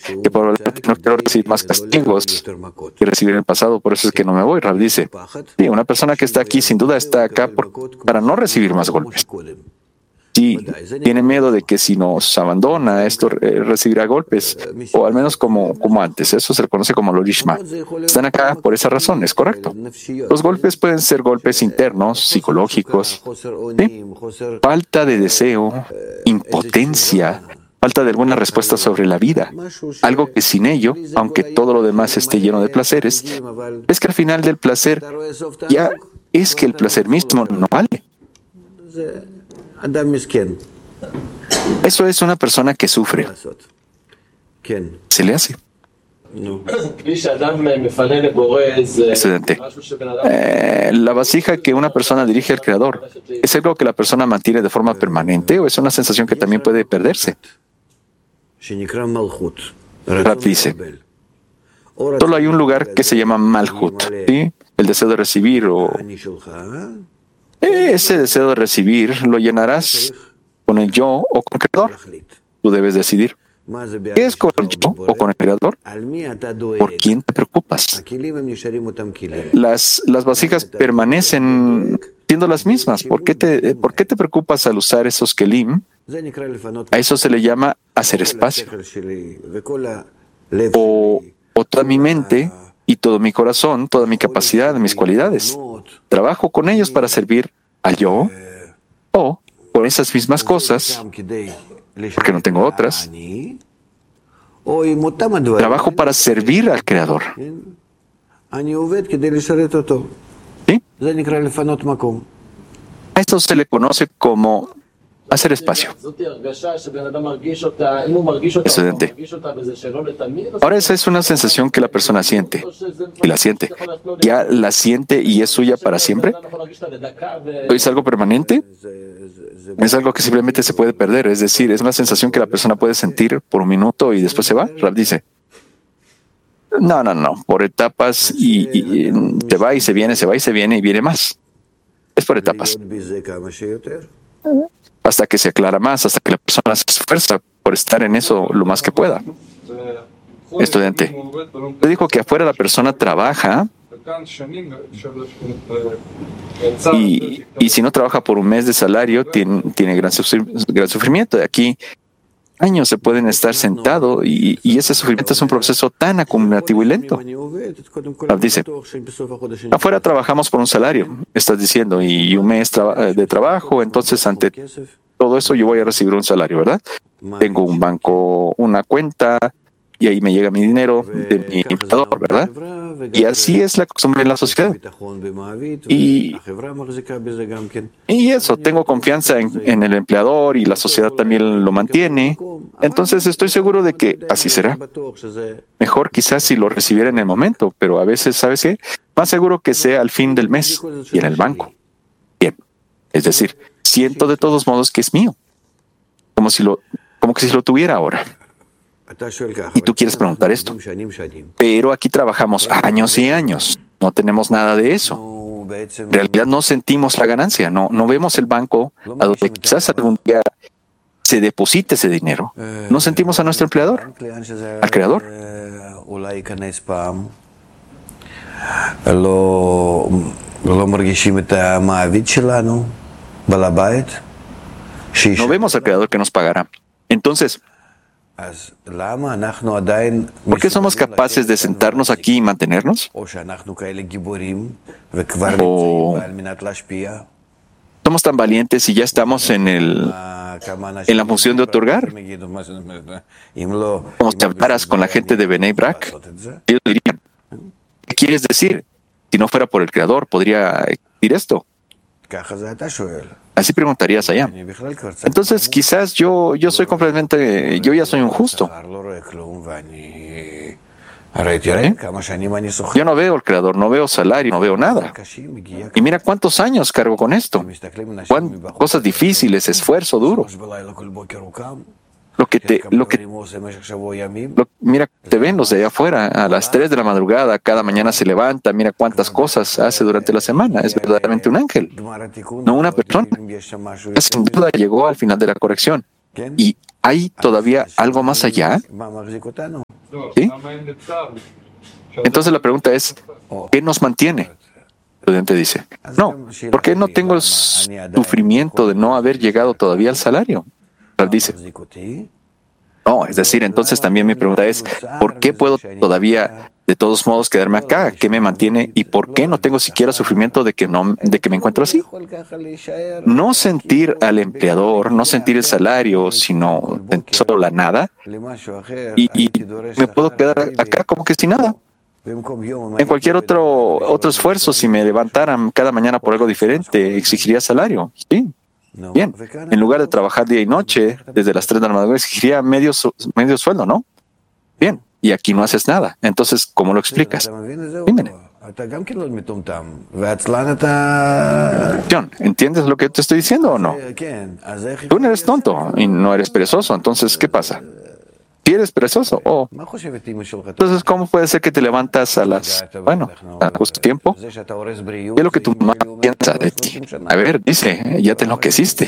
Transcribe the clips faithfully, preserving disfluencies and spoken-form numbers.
que probablemente no quiero recibir más castigos que recibí en el pasado, por eso es que no me voy. Rab dice, sí, una persona que está aquí sin duda está acá por, para no recibir más golpes. Sí, tiene miedo de que si nos abandona, esto eh, recibirá golpes, o al menos como, como antes. Eso se le conoce como lorishma. Están acá por esa razón, es correcto. Los golpes pueden ser golpes internos, psicológicos, ¿sí? Falta de deseo, impotencia, falta de alguna respuesta sobre la vida. Algo que sin ello, aunque todo lo demás esté lleno de placeres, es que al final del placer ya es que el placer mismo no vale. Eso es una persona que sufre. Se le hace. Estudiante. Eh, la vasija que una persona dirige al Creador, ¿es algo que la persona mantiene de forma permanente o es una sensación que también puede perderse? Rab dice, solo hay un lugar que se llama Malhut, ¿sí? El deseo de recibir o... Ese deseo de recibir lo llenarás con el yo o con el Creador. Tú debes decidir. ¿Qué es con el yo o con el Creador? ¿Por quién te preocupas? Las, las vasijas permanecen siendo las mismas. ¿Por qué, te, ¿Por qué te preocupas al usar esos kelim? A eso se le llama hacer espacio. O, o toda mi mente y todo mi corazón, toda mi capacidad, mis cualidades. Trabajo con ellos para servir al yo o con esas mismas cosas, porque no tengo otras. Trabajo para servir al Creador. ¿Sí? A esto se le conoce como hacer espacio. Estudiante. Ahora esa es una sensación que la persona siente y la siente. ¿Ya la siente y es suya para siempre? ¿Es algo permanente? Es algo que simplemente se puede perder. Es decir, es una sensación que la persona puede sentir por un minuto y después se va. Rab dice, no, no, no, por etapas y, y, y se va y se viene, se va y se viene y viene más. Es por etapas. Hasta que se aclara más, hasta que la persona se esfuerza por estar en eso lo más que pueda. Estudiante, le dijo que afuera la persona trabaja y, y si no trabaja por un mes de salario, tiene, tiene gran, sufrir, gran sufrimiento. De aquí, años se pueden estar sentados y, y ese sufrimiento es un proceso tan acumulativo y lento. Dice, afuera trabajamos por un salario, estás diciendo, y un mes traba, de trabajo, entonces ante todo eso yo voy a recibir un salario, ¿verdad? Tengo un banco, una cuenta, y ahí me llega mi dinero de mi empleador, ¿verdad? Y así es la costumbre en la sociedad. Y, y eso, tengo confianza en, en el empleador y la sociedad también lo mantiene. Entonces estoy seguro de que así será. Mejor quizás si lo recibiera en el momento, pero a veces, ¿sabes qué? Más seguro que sea al fin del mes y en el banco. Bien. Es decir, siento de todos modos que es mío. Como si lo, como que si lo tuviera ahora. Y tú quieres preguntar esto. Pero aquí trabajamos años y años. No tenemos nada de eso. En realidad no sentimos la ganancia. No, no vemos el banco a donde quizás algún día se deposite ese dinero. No sentimos a nuestro empleador, al Creador. No vemos al Creador que nos pagará. Entonces, ¿por qué somos capaces de sentarnos aquí y mantenernos? ¿O somos tan valientes y ya estamos en, el, en la función de otorgar? Como si hablaras con la gente de Bnei Brak, ellos dirían, ¿qué quieres decir? Si no fuera por el Creador, ¿podría decir esto? Así preguntarías allá. Entonces, quizás yo, yo soy completamente, yo ya soy un justo. ¿Eh? Yo no veo el Creador, no veo salario, no veo nada. Y mira cuántos años cargo con esto. Cuántas cosas difíciles, esfuerzo duro. Lo que te, lo que, lo, mira, te ven los de allá afuera a las tres de la madrugada, cada mañana se levanta, mira cuántas cosas hace durante la semana. Es verdaderamente un ángel, no una persona. Sin duda llegó al final de la corrección. ¿Y hay todavía algo más allá? ¿Sí? Entonces la pregunta es, ¿qué nos mantiene? El estudiante dice, no, ¿por qué no tengo el sufrimiento de no haber llegado todavía al salario? Rab dice, no, es decir, entonces también mi pregunta es, ¿por qué puedo todavía de todos modos quedarme acá? ¿Qué me mantiene? ¿Y por qué no tengo siquiera sufrimiento de que, no, de que me encuentro así? No sentir al empleador, no sentir el salario, sino solo la nada, y, y me puedo quedar acá como que sin nada. En cualquier otro, otro esfuerzo, si me levantaran cada mañana por algo diferente, exigiría salario, ¿sí? Bien, en lugar de trabajar día y noche, desde las tres de la madrugada, exigiría medio, su- medio sueldo, ¿no? Bien, y aquí no haces nada. Entonces, ¿cómo lo explicas? Dímele. John, ¿entiendes lo que te estoy diciendo o no? Tú no eres tonto y no eres perezoso, entonces, ¿qué pasa? Si eres perezoso, oh, entonces, ¿cómo puede ser que te levantas a las, bueno, a justo tiempo? ¿Qué es lo que tu mamá piensa de ti? A ver, dice, ya te enloqueciste,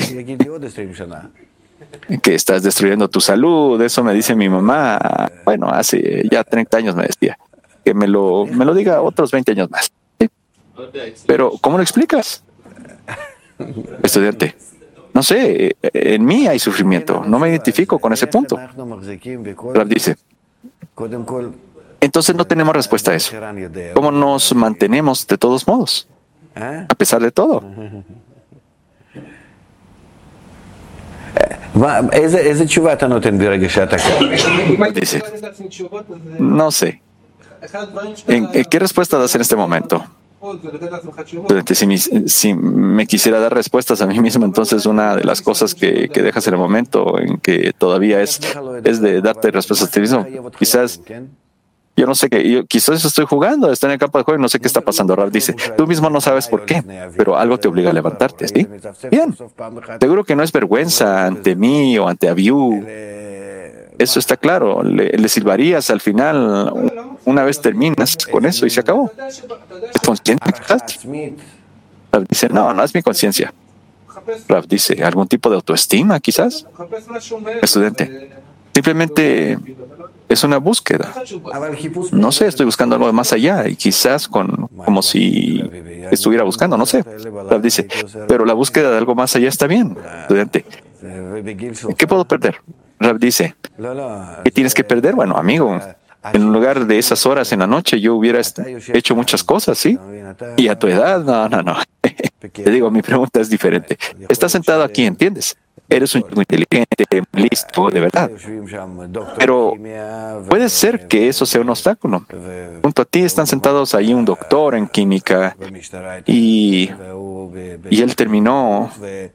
que estás destruyendo tu salud, eso me dice mi mamá, bueno, hace ya treinta años me decía, que me lo, me lo diga otros veinte años más. ¿Sí? Pero, ¿cómo lo explicas? Estudiante, no sé, en mí hay sufrimiento, no me identifico con ese punto. Rab dice, entonces no tenemos respuesta a eso. ¿Cómo nos mantenemos de todos modos? A pesar de todo. Dice, no sé. ¿En, en qué respuesta das en este momento? Si me, si me quisiera dar respuestas a mí mismo, entonces una de las cosas que, que dejas en el momento en que todavía es, es de darte respuestas a ti mismo. Quizás, yo no sé qué, yo, quizás estoy jugando, estoy en el campo de juego y no sé qué está pasando. Rab dice, tú mismo no sabes por qué, pero algo te obliga a levantarte, ¿sí? Bien, seguro que no es vergüenza ante mí o ante Abiú. Eso está claro, le, le silbarías al final, una vez terminas con eso y se acabó. ¿Es consciente que estás? Rab dice, no, no es mi conciencia. Rab dice, ¿algún tipo de autoestima quizás? Estudiante, simplemente es una búsqueda. No sé, estoy buscando algo de más allá y quizás con, como si estuviera buscando, no sé. Rab dice, pero la búsqueda de algo más allá está bien, estudiante. ¿Qué puedo perder? Rab dice, ¿qué tienes que perder? Bueno, amigo, en lugar de esas horas en la noche yo hubiera hecho muchas cosas, ¿sí? Y a tu edad, no, no, no. Te digo, mi pregunta es diferente. Estás sentado aquí, ¿entiendes? Eres un chico inteligente, listo, de verdad. Pero puede ser que eso sea un obstáculo. Junto a ti están sentados ahí un doctor en química y, y él terminó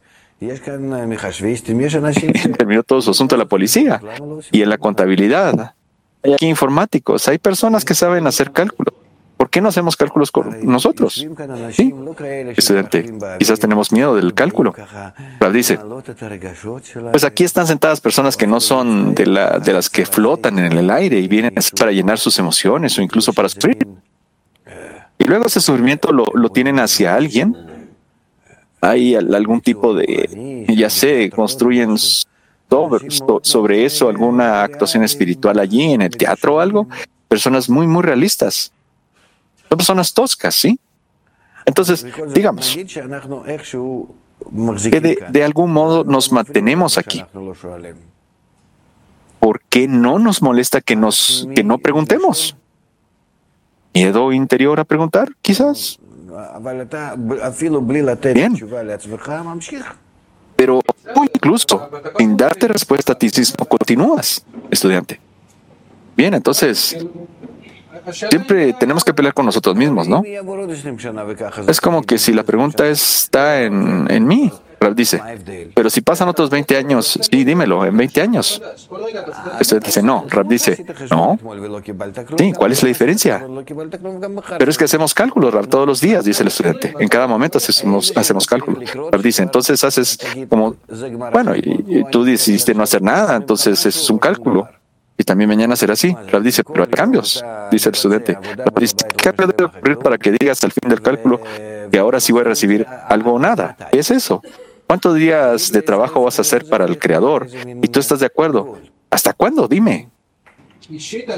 terminó todo su asunto de la policía y en la contabilidad. Hay aquí informáticos, hay personas que saben hacer cálculos. ¿Por qué no hacemos cálculos con nosotros? Sí, estudiante, quizás tenemos miedo del cálculo. Rab dice, pues aquí están sentadas personas que no son de, la, de las que flotan en el aire y vienen para llenar sus emociones o incluso para sufrir. Y luego ese sufrimiento lo, lo tienen hacia alguien. Hay algún tipo de, ya sé, construyen sobre, sobre eso alguna actuación espiritual allí en el teatro o algo. Personas muy, muy realistas. Son personas toscas, ¿sí? Entonces, digamos, que de, de algún modo nos mantenemos aquí. ¿Por qué no nos molesta que, nos, que no preguntemos? ¿Miedo interior a preguntar, quizás? Bien. Pero tú incluso, sin darte respuesta a ti mismo, continúas, estudiante. Bien, entonces, siempre tenemos que pelear con nosotros mismos, ¿no? Es como que si la pregunta está en, en mí, Rab dice, pero si pasan otros veinte años, sí, dímelo, en veinte años. Estudiante dice, no. Rab dice, no. Sí, ¿cuál es la diferencia? Pero es que hacemos cálculos, Rab, todos los días, dice el estudiante. En cada momento hacemos, hacemos cálculos. Rab dice, entonces haces como, bueno, y, y tú decidiste no hacer nada, entonces es un cálculo. Y también mañana será así. Rab dice, pero hay cambios, dice el estudiante. Rab dice, ¿qué cambio debe ocurrir para que digas al fin del cálculo que ahora sí voy a recibir algo o nada? ¿Qué es eso? ¿Cuántos días de trabajo vas a hacer para el Creador? Y tú estás de acuerdo. ¿Hasta cuándo? Dime.